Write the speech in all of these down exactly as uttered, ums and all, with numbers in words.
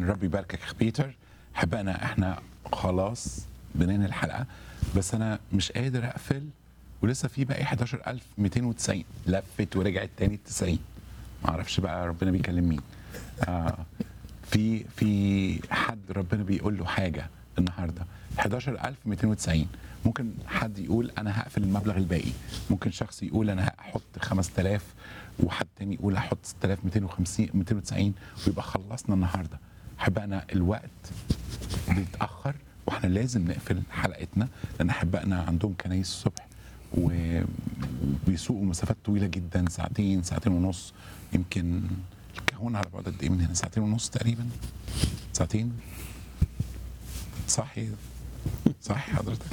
امين. ربي يباركك يا بيتر. حبانا احنا خلاص بننهي الحلقه، بس انا مش قادر اقفل ولسه في باقي احد عشر ألف ومئتين وتسعين لفت ورجعت تاني تسعين. ما اعرفش بقى ربنا بيكلم مين. آه في في حد ربنا بيقول له حاجه النهارده. احد عشر ألف ومئتين وتسعين. ممكن حد يقول انا هقفل المبلغ الباقي، ممكن شخص يقول انا هحط خمسة آلاف، وحد تاني يقول هحط ستة آلاف ومئتين وخمسين مئتين وتسعين، ويبقى خلصنا النهارده. احبائنا الوقت بيتاخر واحنا لازم نقفل حلقتنا، لان احبائنا عندهم كنايس الصبح وبيسوقوا مسافات طويله جدا، ساعتين ساعتين ونص. يمكن الكهون على بعد قد ايه من هنا؟ ساعتين ونص تقريبا. ساعتين صحي صحي حضرتك.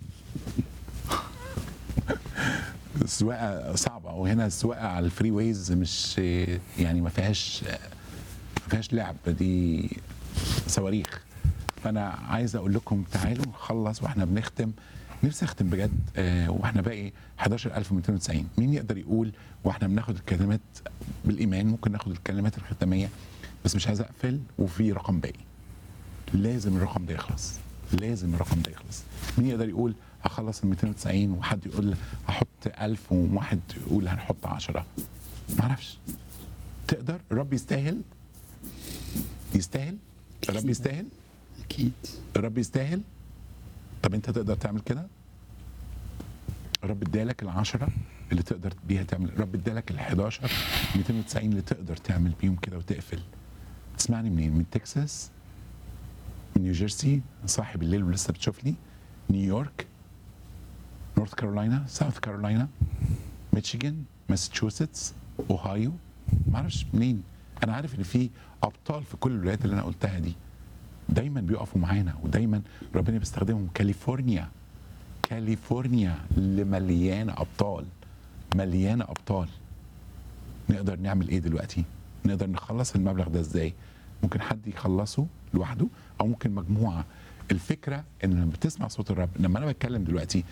السواقه صعبه، وهنا السواقه على الفري ويز مش يعني ما فيهاش ما فيهاش لعب، دي صواريخ. فانا عايز اقول لكم تعالوا نخلص واحنا بنختم. نفسي اختم بجد آه واحنا باقي احد عشر ألف ومئتين وتسعين. مين يقدر يقول واحنا بناخد الكلمات بالايمان؟ ممكن ناخد الكلمات الختاميه، بس مش عايز اقفل وفي رقم باقي. لازم الرقم ده يخلص، لازم الرقم ده يخلص. مين يقدر يقول هخلص ال مئتين وتسعين، وحد يقول هحط ألف، وواحد يقول هنحط عشرة؟ ما اعرفش. تقدر؟ الرب يستاهل، يستاهل الرب يستاهل، اكيد الرب يستاهل. طب انت تقدر تعمل كده؟ الرب ادالك العشرة اللي تقدر بيها تعمل، الرب ادالك ال احد عشر مئتين وتسعين اللي تقدر تعمل بيهم كده وتقفل. تسمعني منين؟ من تكساس، من نيوجيرسي، صاحي بالليل ولسه بتشوفني، نيويورك، نورث كارولاينا، ساوث كارولاينا، ميشيغان، ماساتشوستس، اوهايو، ما اعرفش منين. انا عارف ان في ابطال في كل الولايات اللي انا قلتها دي دايما بيقفوا معانا، ودايما ربنا بيستخدمهم. كاليفورنيا، كاليفورنيا اللي مليانه ابطال، مليانه ابطال. نقدر نعمل ايه دلوقتي؟ نقدر نخلص المبلغ ده ازاي؟ ممكن حد يخلصه لوحده او ممكن مجموعه. الفكره ان لما بتسمع صوت الرب، لما انا بتكلم دلوقتي